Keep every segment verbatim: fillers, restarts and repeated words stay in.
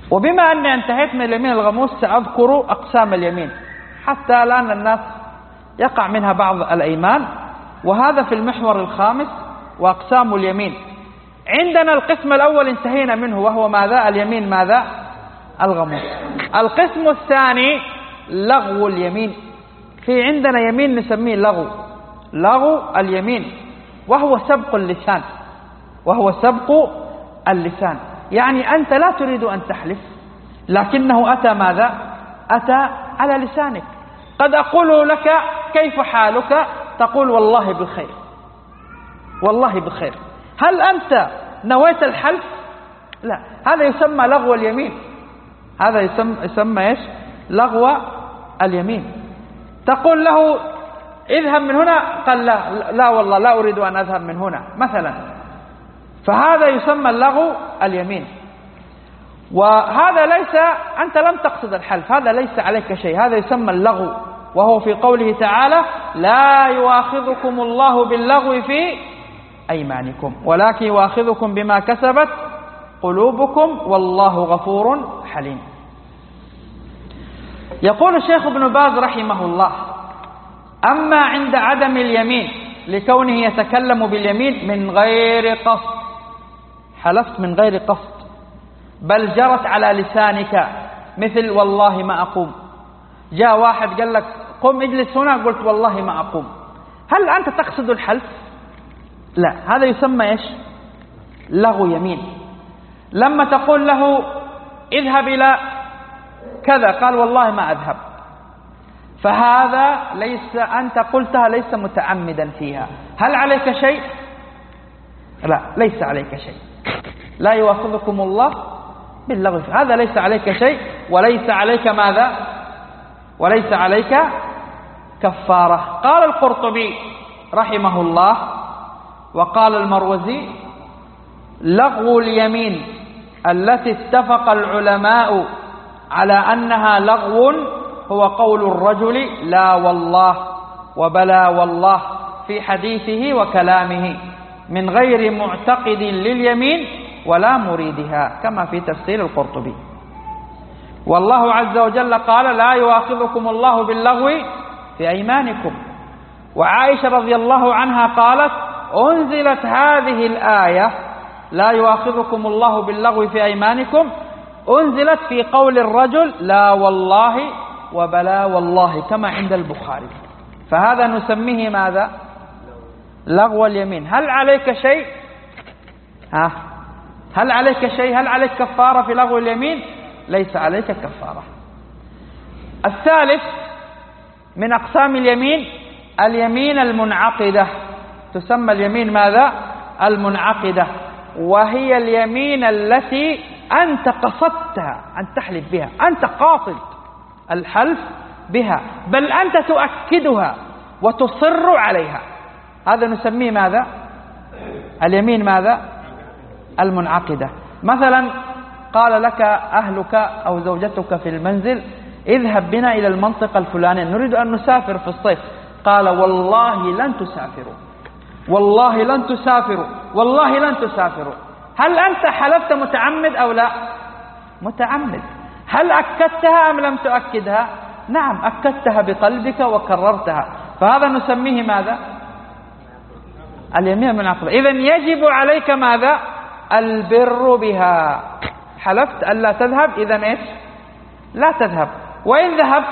وبما أني انتهيت من اليمين الغموس سأذكر أقسام اليمين حتى الآن الناس يقع منها بعض الأيمان، وهذا في المحور الخامس وأقسام اليمين. عندنا القسم الأول انتهينا منه وهو ماذا؟ اليمين ماذا؟ الغموس. القسم الثاني لغو اليمين. في عندنا يمين نسميه لغو، لغو اليمين، وهو سبق اللسان، وهو سبق اللسان. يعني أنت لا تريد أن تحلف لكنه أتى ماذا؟ أتى على لسانك. قد أقول لك كيف حالك؟ تقول والله بخير، والله بخير. هل أنت نويت الحلف؟ لا، هذا يسمى لغو اليمين، هذا يسمى, يسمى إيش؟ لغو اليمين. تقول له اذهب من هنا، قال لا لا والله لا أريد أن أذهب من هنا مثلا، فهذا يسمى اللغو اليمين. وهذا ليس، أنت لم تقصد الحلف، هذا ليس عليك شيء، هذا يسمى اللغو، وهو في قوله تعالى لا يؤاخذكم الله باللغو في أيمانكم ولكن يؤاخذكم بما كسبت قلوبكم والله غفور حليم. يقول الشيخ ابن باز رحمه الله: أما عند عدم اليمين لكونه يتكلم باليمين من غير قصد، حلفت من غير قصد بل جرت على لسانك، مثل والله ما أقوم. جاء واحد قال لك قم اجلس هنا، قلت والله ما أقوم، هل أنت تقصد الحلف؟ لا، هذا يسمى إيش؟ لغو يمين. لما تقول له اذهب إلى كذا قال والله ما أذهب، فهذا ليس، أنت قلتها ليس متعمدا فيها، هل عليك شيء؟ لا، ليس عليك شيء. لا يؤاخذكم الله باللغو، هذا ليس عليك شيء، وليس عليك ماذا؟ وليس عليك كفارة. قال القرطبي رحمه الله وقال المروزي: لغو اليمين التي اتفق العلماء على أنها لغو هو قول الرجل لا والله وبلا والله في حديثه وكلامه من غير معتقد لليمين ولا مريدها، كما في تفسير القرطبي. والله عز وجل قال لا يؤاخذكم الله باللغو في أيمانكم. وعائشة رضي الله عنها قالت: أنزلت هذه الآية لا يؤاخذكم الله باللغو في أيمانكم، أنزلت في قول الرجل لا والله وبلا والله، كما عند البخاري. فهذا نسميه ماذا؟ لغو اليمين. هل عليك شيء؟ ها؟ هل عليك شيء؟ هل عليك كفارة في لغو اليمين؟ ليس عليك كفارة. الثالث من أقسام اليمين اليمين المنعقدة، تسمى اليمين ماذا؟ المنعقدة، وهي اليمين التي أنت قصدتها أن تحلف بها، أنت قاصد الحلف بها، بل أنت تؤكدها وتصر عليها، هذا نسميه ماذا؟ اليمين ماذا؟ المنعقدة. مثلا قال لك أهلك أو زوجتك في المنزل اذهب بنا إلى المنطقة الفلانية، نريد أن نسافر في الصيف، قال والله لن تسافروا، والله لن تسافروا، والله لن تسافروا. هل أنت حلفت متعمد أو لا؟ متعمد. هل أكدتها أم لم تؤكدها؟ نعم، أكدتها بقلبك وكررتها، فهذا نسميه ماذا؟ اليمين المنعقدة. إذن يجب عليك ماذا؟ البر بها. حلفت ألا تذهب، إذن إيش؟ لا تذهب. وإن ذهبت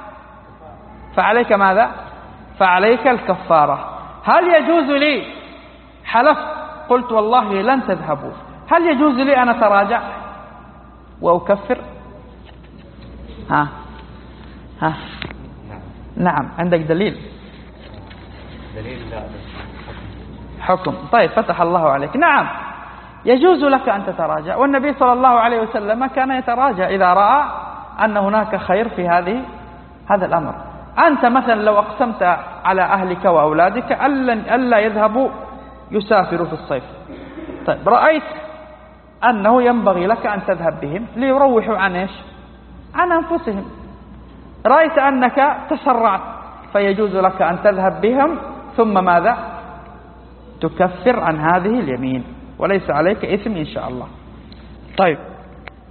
فعليك ماذا؟ فعليك الكفارة. هل يجوز لي حلفت قلت والله لن تذهبوا، هل يجوز لي أن أتراجع وأكفر؟ ها ها نعم، عندك دليل؟ دليل لا حكم. طيب، فتح الله عليك. نعم، يجوز لك أن تتراجع، والنبي صلى الله عليه وسلم كان يتراجع إذا رأى أن هناك خير في هذه هذا الأمر. أنت مثلا لو أقسمت على أهلك وأولادك ألا يذهبوا يسافروا في الصيف، طيب رأيت أنه ينبغي لك أن تذهب بهم ليروحوا عن إيش؟ عن أنفسهم. رأيت أنك تسرعت، فيجوز لك أن تذهب بهم ثم ماذا؟ تكفر عن هذه اليمين، وليس عليك إثم إن شاء الله. طيب.